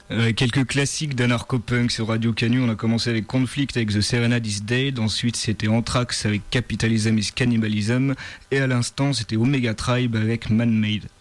Quelques classiques d'anarcho-punk sur Radio Canu. On a commencé avec Conflict avec The Serenade is Dead. Ensuite, c'était Anthrax avec Capitalism is Cannibalism. Et à l'instant, c'était Omega Tribe avec Man Made.